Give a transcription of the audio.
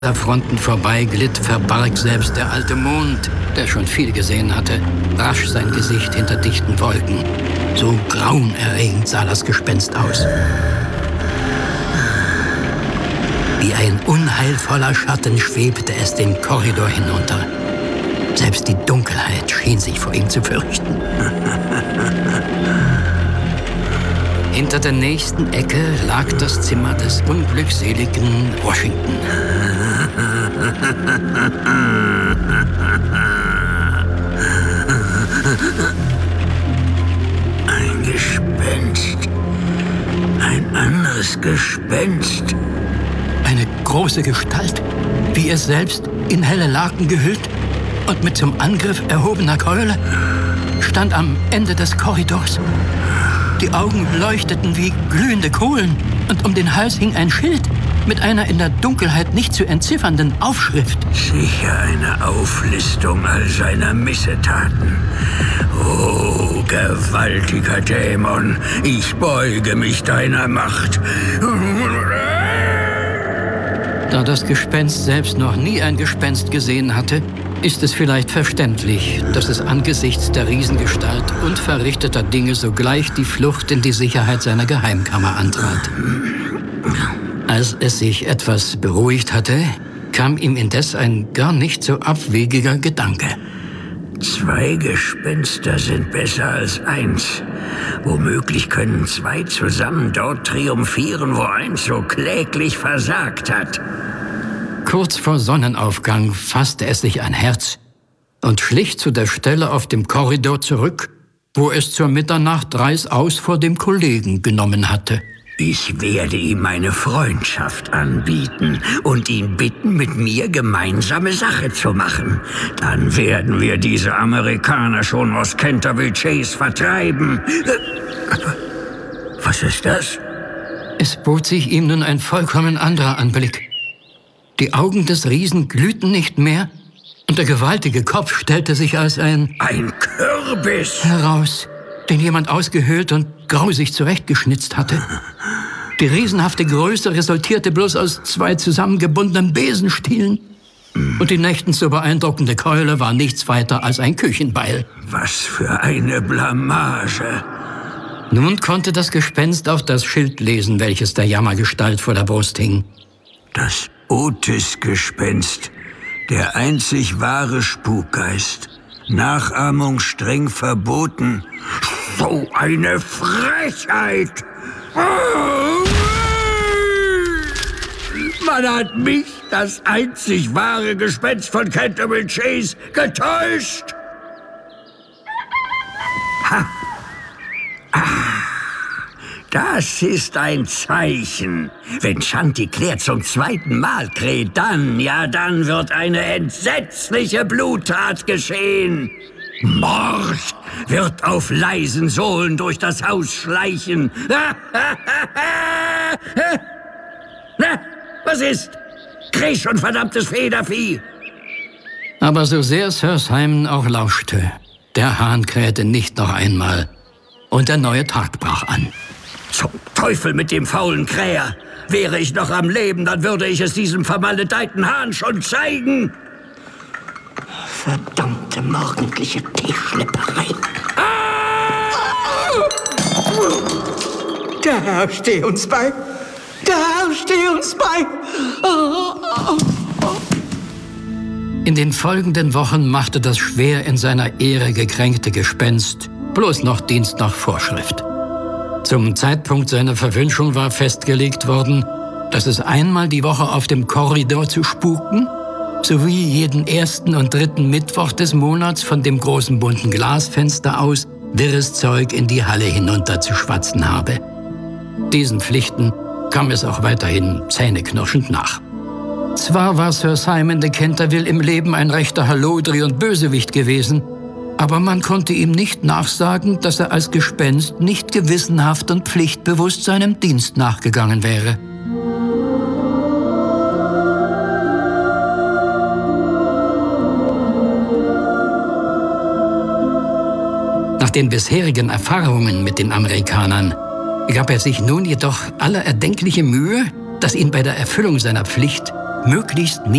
Fronten vorbei glitt, verbarg selbst der alte Mond, der schon viel gesehen hatte, rasch sein Gesicht hinter dichten Wolken. So grauenerregend sah das Gespenst aus. Wie ein unheilvoller Schatten schwebte es den Korridor hinunter. Selbst die Dunkelheit schien sich vor ihm zu fürchten. Hinter der nächsten Ecke lag das Zimmer des unglückseligen Washington. Ein Gespenst. Ein anderes Gespenst. Eine große Gestalt, wie es selbst, in helle Laken gehüllt und mit zum Angriff erhobener Keule, stand am Ende des Korridors. Die Augen leuchteten wie glühende Kohlen und um den Hals hing ein Schild mit einer in der Dunkelheit nicht zu entziffernden Aufschrift. Sicher eine Auflistung all seiner Missetaten. Oh, gewaltiger Dämon, ich beuge mich deiner Macht. Da das Gespenst selbst noch nie ein Gespenst gesehen hatte, ist es vielleicht verständlich, dass es angesichts der Riesengestalt unverrichteter Dinge sogleich die Flucht in die Sicherheit seiner Geheimkammer antrat. Als es sich etwas beruhigt hatte, kam ihm indes ein gar nicht so abwegiger Gedanke. 2 Gespenster sind besser als 1. Womöglich können 2 zusammen dort triumphieren, wo 1 so kläglich versagt hat. Kurz vor Sonnenaufgang fasste es sich ein Herz und schlich zu der Stelle auf dem Korridor zurück, wo es zur Mitternacht reißaus vor dem Kollegen genommen hatte. Ich werde ihm meine Freundschaft anbieten und ihn bitten, mit mir gemeinsame Sache zu machen. Dann werden wir diese Amerikaner schon aus Canterville Chase vertreiben. Aber was ist das? Es bot sich ihm nun ein vollkommen anderer Anblick. Die Augen des Riesen glühten nicht mehr und der gewaltige Kopf stellte sich als ein Kürbis heraus, den jemand ausgehöhlt und grausig zurechtgeschnitzt hatte. Die riesenhafte Größe resultierte bloß aus 2 zusammengebundenen Besenstielen. Und die nächtens so beeindruckende Keule war nichts weiter als ein Küchenbeil. Was für eine Blamage! Nun konnte das Gespenst auf das Schild lesen, welches der Jammergestalt vor der Brust hing. Das Otis-Gespenst, der einzig wahre Spukgeist. Nachahmung streng verboten. So eine Frechheit! Man hat mich, das einzig wahre Gespenst von Canterville Chase, getäuscht! Ha! Das ist ein Zeichen. Wenn Chanticleer zum 2. Mal kräht, dann wird eine entsetzliche Bluttat geschehen. Mord wird auf leisen Sohlen durch das Haus schleichen. Na, was ist? Krieg schon, verdammtes Federvieh! Aber so sehr Sir Simon auch lauschte, der Hahn krähte nicht noch einmal und der neue Tag brach an. Zum Teufel mit dem faulen Kräher! Wäre ich noch am Leben, dann würde ich es diesem vermaledeiten Hahn schon zeigen! Verdammte morgendliche Teeschlepperei! Der Herr steh uns bei! Der Herr steh uns bei! In den folgenden Wochen machte das schwer in seiner Ehre gekränkte Gespenst bloß noch Dienst nach Vorschrift. Zum Zeitpunkt seiner Verwünschung war festgelegt worden, dass es einmal die Woche auf dem Korridor zu spuken, sowie jeden 1. und 3. Mittwoch des Monats von dem großen bunten Glasfenster aus wirres Zeug in die Halle hinunter zu schwatzen habe. Diesen Pflichten kam es auch weiterhin zähneknirschend nach. Zwar war Sir Simon de Canterville im Leben ein rechter Hallodri und Bösewicht gewesen, aber man konnte ihm nicht nachsagen, dass er als Gespenst nicht gewissenhaft und pflichtbewusst seinem Dienst nachgegangen wäre. Nach den bisherigen Erfahrungen mit den Amerikanern gab er sich nun jedoch aller erdenkliche Mühe, dass ihn bei der Erfüllung seiner Pflicht möglichst